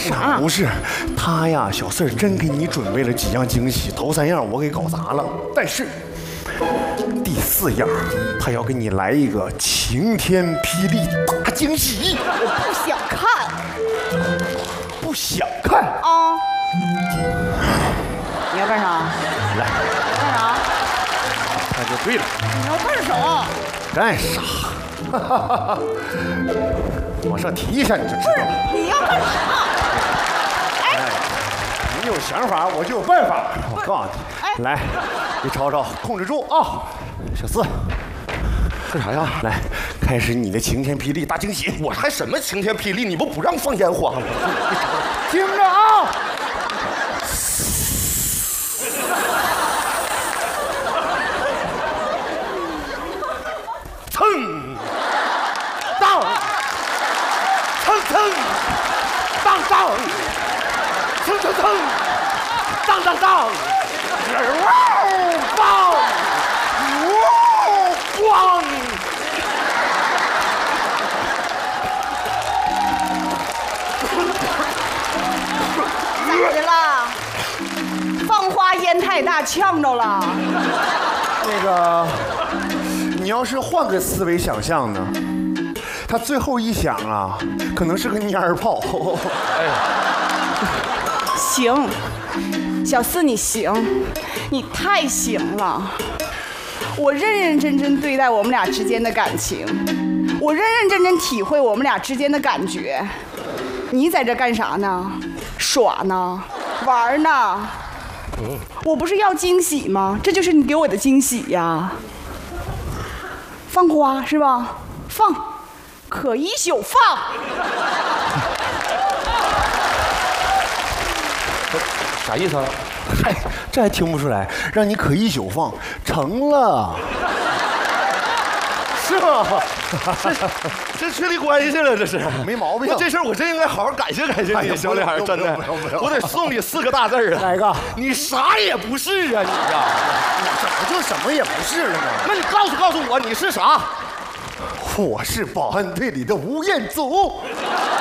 啥？不是，他呀，小四儿真给你准备了几样惊喜，头3样我给搞砸了，但是第4样，他要给你来一个晴天霹雳大惊喜。 我不想看。 不想看啊？你要干啥？ 来， 干啥？ 那就对了。 你要干啥？ 干啥？往上提一下你就知道了。 你要干啥？ 哎，你有想法，我就有办法。我告诉你，来，你瞅瞅，控制住啊！小四，干啥呀？来，开始你的晴天霹雳大惊喜。 我还什么晴天霹雳？你不让放烟花吗？ 听着啊！ 蹭，当，蹭蹭，当当，蹭蹭蹭，当当当，棒，咣。 咋的啦？放花烟太大，呛着了。 那个，你要是换个思维想象呢？他最后一响啊，可能是个蔫儿炮。哎， 行，小四你行，你太行了。我认认真真对待我们俩之间的感情，我认认真真体会我们俩之间的感觉。你在这干啥呢？耍呢？玩呢？我不是要惊喜吗？这就是你给我的惊喜呀。放花是吧？放，可一宿放。 啥意思啊？ 嗨，这还听不出来？让你可一宿放，成了， 是吗？这确立关系了，这是没毛病。 这事儿我真应该好好感谢感谢你，小脸，真的，我得送你4个大字儿啊。 哪个？ 你啥也不是啊，你呀！ 我怎么就什么也不是了呢？ 那你告诉我你是啥？ 我是保安队里的吴彦祖。